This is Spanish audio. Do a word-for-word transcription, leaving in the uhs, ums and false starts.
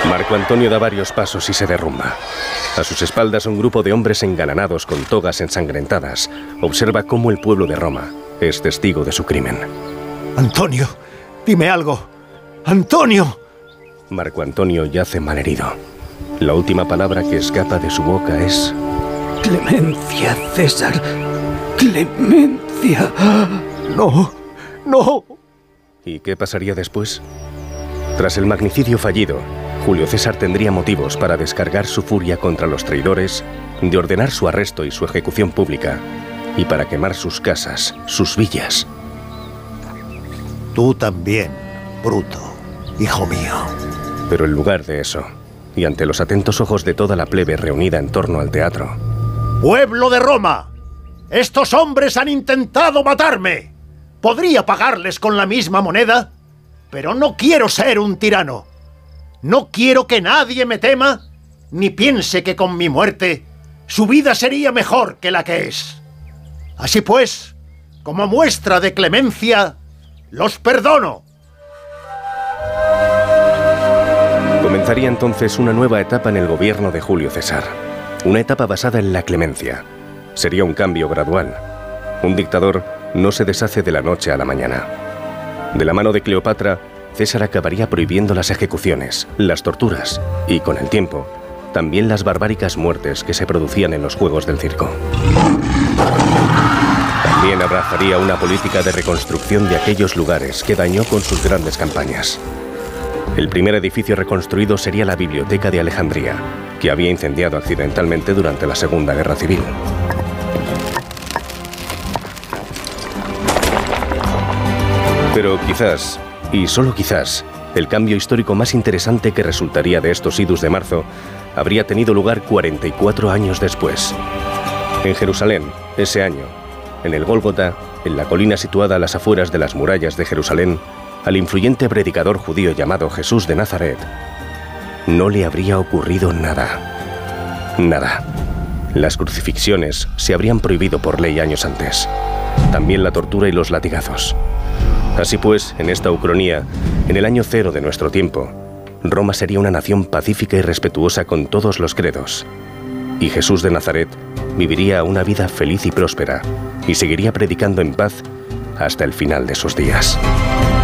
Marco Antonio da varios pasos y se derrumba. A sus espaldas un grupo de hombres engalanados con togas ensangrentadas observa cómo el pueblo de Roma es testigo de su crimen. Antonio, dime algo. ¡Antonio! Marco Antonio yace malherido. La última palabra que escapa de su boca es... Clemencia, César. Clemencia. No, no. ¿Y qué pasaría después? Tras el magnicidio fallido, Julio César tendría motivos para descargar su furia contra los traidores, de ordenar su arresto y su ejecución pública, y para quemar sus casas, sus villas. Tú también, Bruto, hijo mío. Pero en lugar de eso, y ante los atentos ojos de toda la plebe reunida en torno al teatro... ¡Pueblo de Roma! ¡Estos hombres han intentado matarme! Podría pagarles con la misma moneda, pero no quiero ser un tirano. No quiero que nadie me tema, ni piense que con mi muerte su vida sería mejor que la que es. Así pues, como muestra de clemencia, los perdono. Comenzaría entonces una nueva etapa en el gobierno de Julio César. Una etapa basada en la clemencia. Sería un cambio gradual. Un dictador no se deshace de la noche a la mañana. De la mano de Cleopatra, César acabaría prohibiendo las ejecuciones, las torturas y, con el tiempo, también las barbáricas muertes que se producían en los juegos del circo. También abrazaría una política de reconstrucción de aquellos lugares que dañó con sus grandes campañas. El primer edificio reconstruido sería la Biblioteca de Alejandría, que había incendiado accidentalmente durante la Segunda Guerra Civil. Pero quizás, y solo quizás, el cambio histórico más interesante que resultaría de estos idus de marzo habría tenido lugar cuarenta y cuatro años después. En Jerusalén, ese año, en el Gólgota, en la colina situada a las afueras de las murallas de Jerusalén, al influyente predicador judío llamado Jesús de Nazaret, no le habría ocurrido nada. Nada. Las crucifixiones se habrían prohibido por ley años antes. También la tortura y los latigazos. Así pues, en esta ucronía, en el año cero de nuestro tiempo, Roma sería una nación pacífica y respetuosa con todos los credos. Y Jesús de Nazaret viviría una vida feliz y próspera, y seguiría predicando en paz hasta el final de sus días.